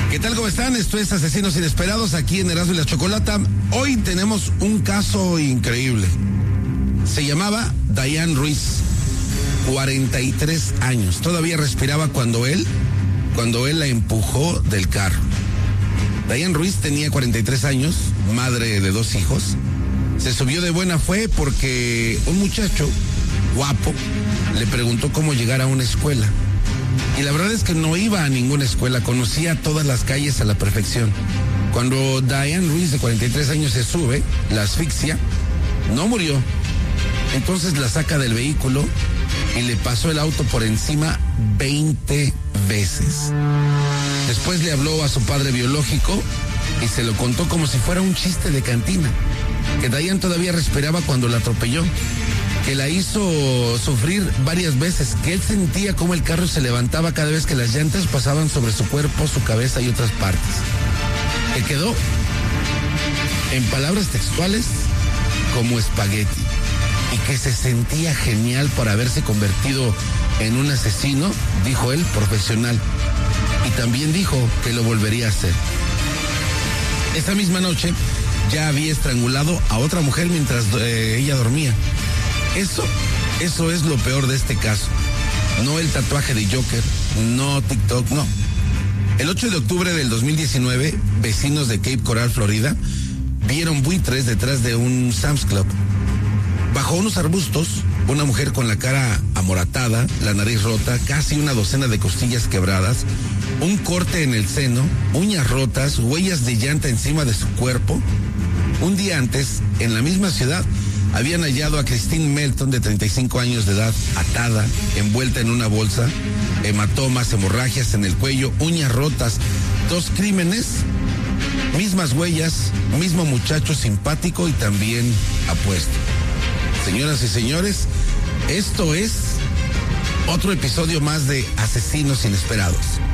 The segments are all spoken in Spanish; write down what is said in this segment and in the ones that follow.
¿Qué tal? ¿Cómo están? Esto es Asesinos Inesperados aquí en Erasmo y la Chocolata. Hoy tenemos un caso increíble. Se llamaba Diane Ruiz, 43 años. Todavía respiraba cuando él la empujó del carro. Diane Ruiz tenía 43 años, madre de 2 hijos. Se subió de buena fe porque un muchacho guapo le preguntó cómo llegar a una escuela. Y la verdad es que no iba a ninguna escuela, conocía todas las calles a la perfección. Cuando Diane Ruiz, de 43 años, se sube, la asfixia, no murió. Entonces la saca del vehículo y le pasó el auto por encima 20 veces. Después le habló a su padre biológico y se lo contó como si fuera un chiste de cantina. Que Diane todavía respiraba cuando la atropelló, que la hizo sufrir varias veces, que él sentía como el carro se levantaba cada vez que las llantas pasaban sobre su cuerpo, su cabeza y otras partes. Que quedó, en palabras textuales, como espagueti, y que se sentía genial por haberse convertido en un asesino, dijo él, profesional, y también dijo que lo volvería a hacer. Esa misma noche ya había estrangulado a otra mujer mientras ella dormía. Eso es lo peor de este caso. No el tatuaje de Joker, no TikTok, no. El 8 de octubre del 2019, vecinos de Cape Coral, Florida, vieron buitres detrás de un Sam's Club. Bajo unos arbustos, una mujer con la cara amoratada, la nariz rota, casi una docena de costillas quebradas, un corte en el seno, uñas rotas, huellas de llanta encima de su cuerpo. Un día antes, en la misma ciudad, habían hallado a Christine Melton, de 35 años de edad, atada, envuelta en una bolsa, hematomas, hemorragias en el cuello, uñas rotas, 2 crímenes, mismas huellas, mismo muchacho simpático y también apuesto. Señoras y señores, esto es otro episodio más de Asesinos Inesperados.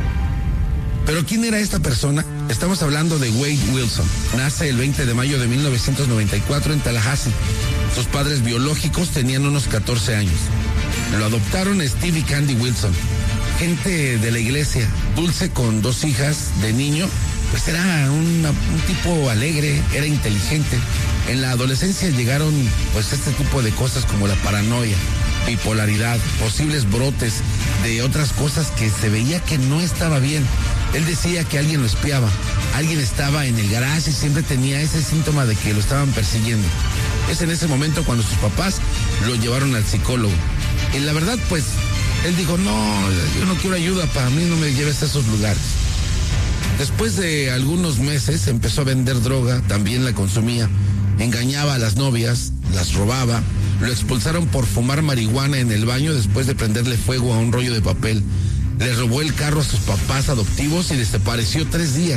¿Pero quién era esta persona? Estamos hablando de Wade Wilson. Nace el 20 de mayo de 1994 en Tallahassee. Sus padres biológicos tenían unos 14 años. Lo adoptaron Steve y Candy Wilson. Gente de la iglesia, dulce con 2 hijas de niño, pues era un tipo alegre, era inteligente. En la adolescencia llegaron pues este tipo de cosas como la paranoia, bipolaridad, posibles brotes de otras cosas que se veía que no estaba bien. Él decía que alguien lo espiaba, alguien estaba en el garage y siempre tenía ese síntoma de que lo estaban persiguiendo. Es en ese momento cuando sus papás lo llevaron al psicólogo. Y la verdad, pues, él dijo, no, yo no quiero ayuda, para mí no me lleves a esos lugares. Después de algunos meses empezó a vender droga, también la consumía, engañaba a las novias, las robaba, lo expulsaron por fumar marihuana en el baño después de prenderle fuego a un rollo de papel. Le robó el carro a sus papás adoptivos y desapareció 3 días.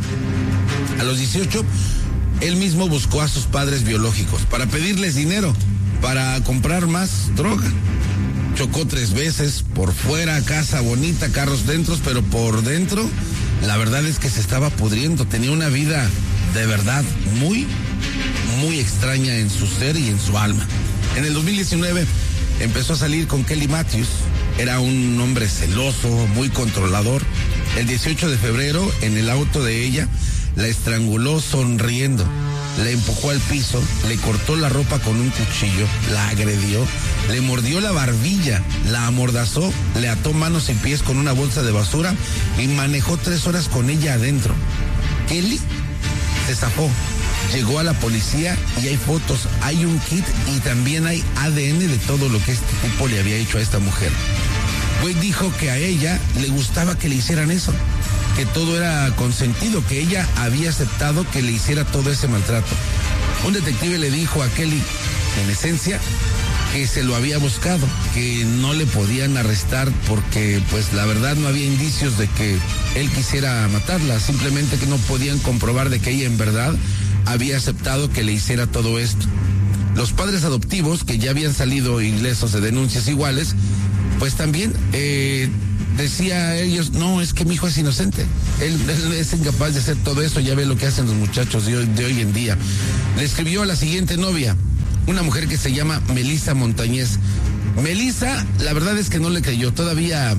A los 18, él mismo buscó a sus padres biológicos para pedirles dinero, para comprar más droga. Chocó 3 veces, por fuera, casa bonita, carros dentro, pero por dentro, la verdad es que se estaba pudriendo. Tenía una vida de verdad muy, muy extraña en su ser y en su alma. En el 2019 empezó a salir con Kelly Matthews. Era un hombre celoso, muy controlador. El 18 de febrero, en el auto de ella, la estranguló sonriendo. La empujó al piso, le cortó la ropa con un cuchillo, la agredió, le mordió la barbilla, la amordazó, le ató manos y pies con una bolsa de basura y manejó 3 horas con ella adentro. Kelly se zafó. Llegó a la policía y hay fotos, hay un kit y también hay ADN de todo lo que este tipo le había hecho a esta mujer. Wade dijo que a ella le gustaba que le hicieran eso, que todo era consentido, que ella había aceptado que le hiciera todo ese maltrato. Un detective le dijo a Kelly, en esencia, que se lo había buscado, que no le podían arrestar porque pues la verdad no había indicios de que él quisiera matarla, simplemente que no podían comprobar de que ella en verdad había aceptado que le hiciera todo esto. Los padres adoptivos, que ya habían salido ilesos de denuncias iguales, pues también decía a ellos, no, es que mi hijo es inocente, él es incapaz de hacer todo eso, ya ve lo que hacen los muchachos de hoy en día. Le escribió a la siguiente novia, una mujer que se llama Melissa Montañez. Melissa, la verdad es que no le creyó, todavía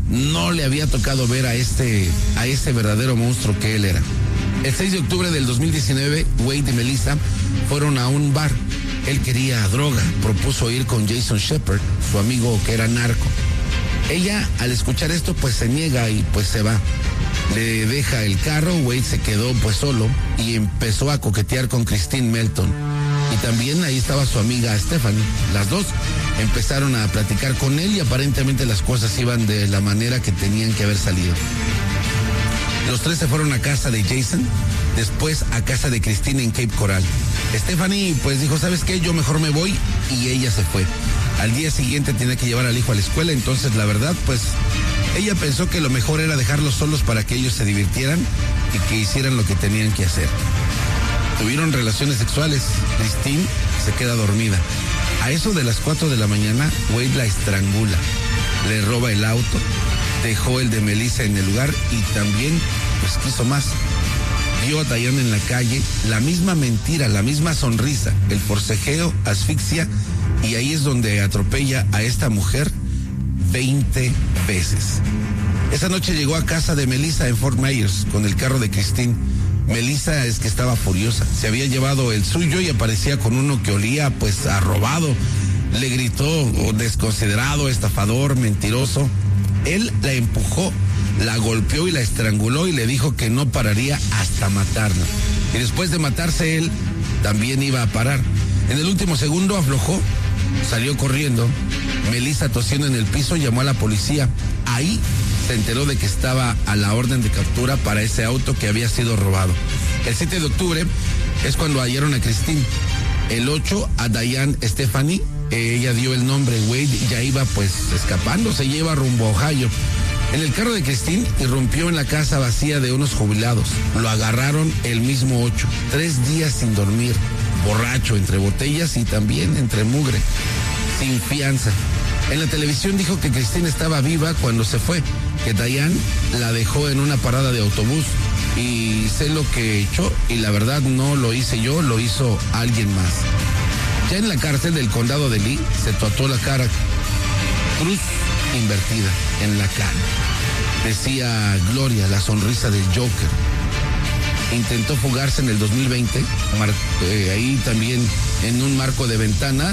no le había tocado ver a ese verdadero monstruo que él era. El 6 de octubre del 2019, Wade y Melissa fueron a un bar. Él quería droga, propuso ir con Jason Shepard, su amigo que era narco. Ella, al escuchar esto, pues se niega y pues se va. Le deja el carro, Wade se quedó pues solo y empezó a coquetear con Christine Melton. Y también ahí estaba su amiga Stephanie. Las dos empezaron a platicar con él y aparentemente las cosas iban de la manera que tenían que haber salido. Los tres se fueron a casa de Jason, después a casa de Christine en Cape Coral. Stephanie pues dijo, ¿sabes qué? Yo mejor me voy, y ella se fue. Al día siguiente tenía que llevar al hijo a la escuela, entonces la verdad pues ella pensó que lo mejor era dejarlos solos para que ellos se divirtieran y que hicieran lo que tenían que hacer. Tuvieron relaciones sexuales. Christine se queda dormida. A eso de las 4 de la mañana, Wade la estrangula, le roba el auto, dejó el de Melissa en el lugar y también pues quiso más. Vio a Diane en la calle, la misma mentira, la misma sonrisa, el forcejeo, asfixia, y ahí es donde atropella a esta mujer 20 veces. Esa noche llegó a casa de Melissa en Fort Myers con el carro de Christine. Melissa es que estaba furiosa, se había llevado el suyo y aparecía con uno que olía pues a robado. Le gritó, desconsiderado, estafador, mentiroso. Él la empujó, la golpeó y la estranguló y le dijo que no pararía hasta matarla. Y después de matarse él, también iba a parar. En el último segundo aflojó, salió corriendo. Melissa, tosiendo en el piso, llamó a la policía. Ahí se enteró de que estaba a la orden de captura para ese auto que había sido robado. El 7 de octubre es cuando hallaron a Christine. El 8 a Diane Stephanie. Ella dio el nombre. Wade ya iba pues escapando, se lleva rumbo a Ohio. En el carro de Christine irrumpió en la casa vacía de unos jubilados. Lo agarraron el mismo 8, 3 días sin dormir, borracho, entre botellas y también entre mugre, sin fianza. En la televisión dijo que Christine estaba viva cuando se fue, que Diane la dejó en una parada de autobús y sé lo que echó y la verdad no lo hice yo, lo hizo alguien más. Ya en la cárcel del condado de Lee se tatuó la cara, cruz invertida en la cara. Decía Gloria, la sonrisa del Joker. Intentó fugarse en el 2020, ahí también en un marco de ventana,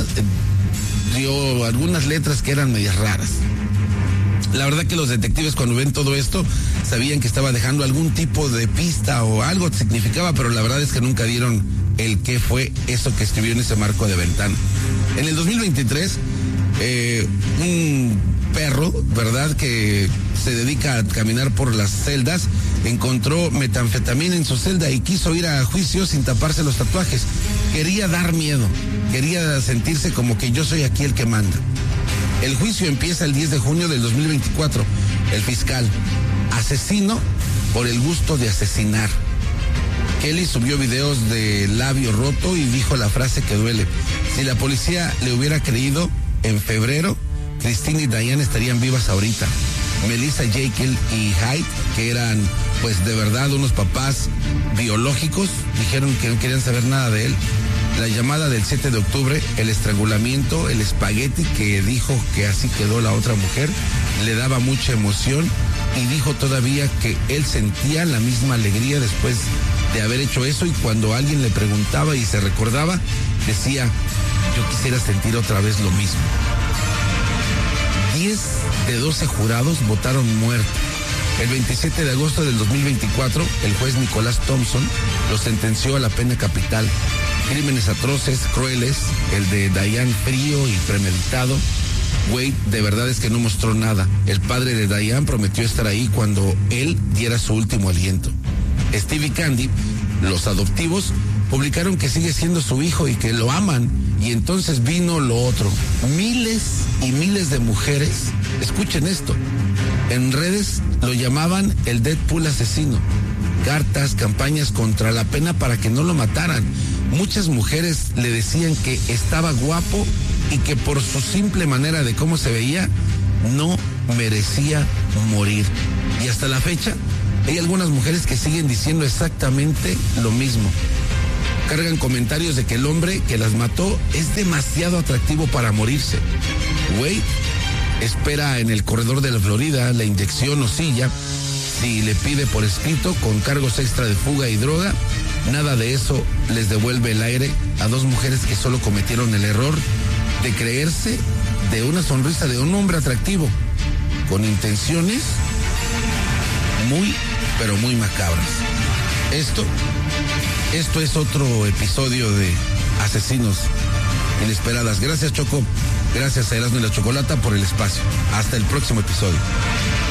dio algunas letras que eran medias raras. La verdad que los detectives cuando ven todo esto sabían que estaba dejando algún tipo de pista o algo que significaba, pero la verdad es que nunca dieron el qué fue eso que escribió en ese marco de ventana. En el 2023, un perro, ¿verdad?, que se dedica a caminar por las celdas, encontró metanfetamina en su celda y quiso ir a juicio sin taparse los tatuajes. Quería dar miedo, quería sentirse como que yo soy aquí el que manda. El juicio empieza el 10 de junio del 2024. El fiscal, asesino por el gusto de asesinar. Kelly subió videos de labio roto y dijo la frase que duele. Si la policía le hubiera creído, en febrero, Christine y Diane estarían vivas ahorita. Melissa, Jekyll y Hyde, que eran pues de verdad unos papás biológicos, dijeron que no querían saber nada de él. La llamada del 7 de octubre, el estrangulamiento, el espagueti que dijo que así quedó la otra mujer, le daba mucha emoción y dijo todavía que él sentía la misma alegría después de haber hecho eso y cuando alguien le preguntaba y se recordaba, decía, yo quisiera sentir otra vez lo mismo. 10 de 12 jurados votaron muerto. El 27 de agosto del 2024, el juez Nicolás Thompson lo sentenció a la pena capital. Crímenes atroces, crueles, el de Diane frío y premeditado. Wade de verdad es que no mostró nada. El padre de Diane prometió estar ahí cuando él diera su último aliento. Steve y Candy, los adoptivos, publicaron que sigue siendo su hijo y que lo aman. Y entonces vino lo otro. Miles y miles de mujeres, escuchen esto, en redes lo llamaban el Deadpool asesino. Cartas, campañas contra la pena para que no lo mataran. Muchas mujeres le decían que estaba guapo y que por su simple manera de cómo se veía, no merecía morir. Y hasta la fecha, hay algunas mujeres que siguen diciendo exactamente lo mismo. Cargan comentarios de que el hombre que las mató es demasiado atractivo para morirse. Wade espera en el corredor de la Florida la inyección o silla. Si le pide por escrito con cargos extra de fuga y droga, nada de eso les devuelve el aire a dos mujeres que solo cometieron el error de creerse de una sonrisa de un hombre atractivo, con intenciones muy, pero muy macabras. Esto es otro episodio de Asesinos Inesperadas. Gracias, Choco. Gracias a Erasmo y la Chocolata por el espacio. Hasta el próximo episodio.